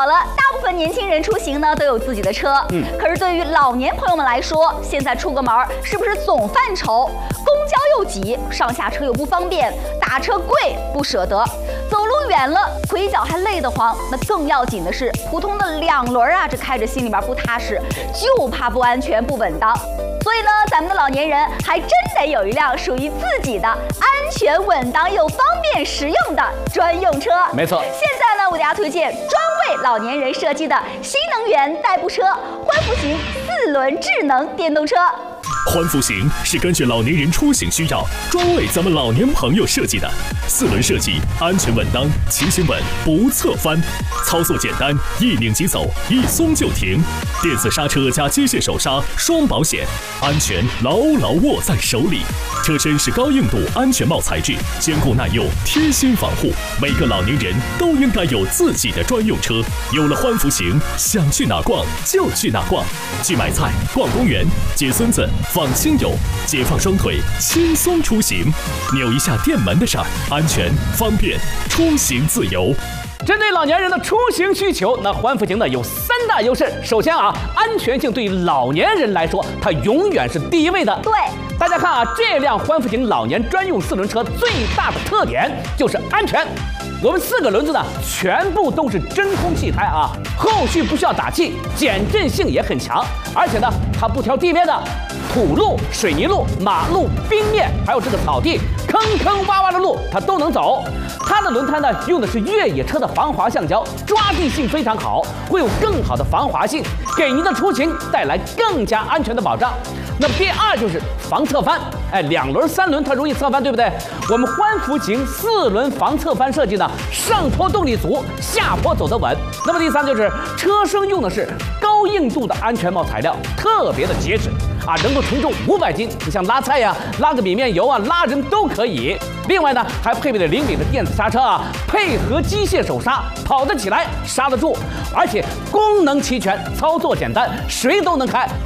好了，大部分年轻人出行呢都有自己的车，可是对于老年朋友们来说，现在出个门是不是总犯愁？公交又挤，上下车又不方便，打车贵不舍得，走路远了腿脚还累得慌。那更要紧的是，普通的两轮啊，这开着心里边不踏实，就怕不安全不稳当。所以呢，咱们的老年人还真得有一辆属于自己的安全稳当又方便实用的专用车。 没错， 现在呢，我给大家推荐专为老年人设计的新能源代步车欢福型4轮智能电动车。 欢福型是根据老年人出行需要，专为咱们老年朋友设计的4轮设计，安全稳当，骑行稳不侧翻，操作简单，一拧即走，一松就停，电子刹车加机械手刹双保险，安全牢牢握在手里。车身是高硬度安全帽材质，坚固耐用，贴心防护。每个老年人都应该有自己的专用车。有了欢福型，想去哪逛就去哪逛，去买菜、逛公园、接孙子、访亲友，解放双腿，轻松出行。扭一下电门的事儿，安全方便，出行自由。 针对老年人的出行需求，那欢福型呢有3大优势。首先啊，安全性对于老年人来说，它永远是第一位的。 对， 大家看啊，这辆欢福型老年专用4轮车最大的特点就是安全。我们4个轮子呢，全部都是真空气胎啊，后续不需要打气，减震性也很强，而且呢，它不挑地面的，土路、水泥路、马路、冰面，还有这个草地，坑坑洼洼的路它都能走。它的轮胎呢，用的是越野车的防滑橡胶，抓地性非常好，会有更好的防滑性，给您的出行带来更加安全的保障。那么第2就是防侧翻，2轮、3轮它容易侧翻，对不对？我们欢福型4轮防侧翻设计呢，上坡动力足，下坡走得稳。那么第3就是车身用的是高硬度的安全帽材料，特别的结实啊，能够承重500斤，你像拉菜呀、拉个米面油啊、拉人都可以。另外呢，还配备了灵敏的电子刹车啊，配合机械手刹，跑得起来，刹得住，而且功能齐全，操作简单，谁都能开。